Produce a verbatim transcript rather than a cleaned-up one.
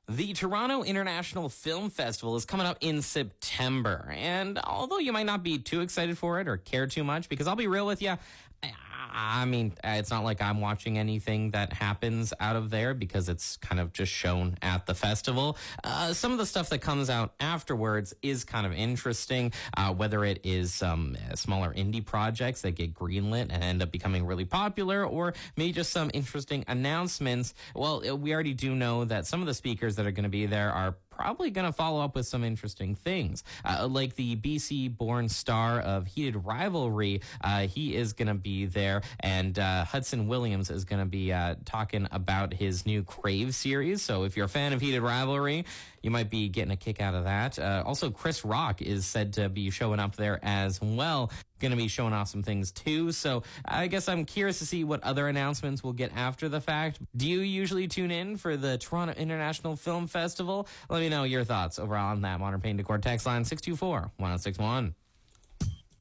The Toronto International Film Festival is coming up in September, and although you might not be too excited for it or care too much, because I'll be real with you, I, I mean, it's not like I'm watching anything that happens out of there because it's kind of just shown at the festival. Uh, some of the stuff that comes out afterwards is kind of interesting, uh, whether it is some um, smaller indie projects that get greenlit and end up becoming really popular, or maybe just some interesting announcements. Well, we already do know that some of the speakers that are going to be there are probably going to follow up with some interesting things, uh, like the B C-born star of Heated Rivalry. Uh, he is going to be there, and uh, Hudson Williams is going to be uh, talking about his new Crave series. So if you're a fan of Heated Rivalry, you might be getting a kick out of that. Uh, also, Chris Rock is said to be showing up there as well. Going to be showing off some things too. So I guess I'm curious to see what other announcements we'll get after the fact. Do you usually tune in for the Toronto International Film Festival? Let me know your thoughts over on that Modern Paint Decor text line six two four, one oh six one.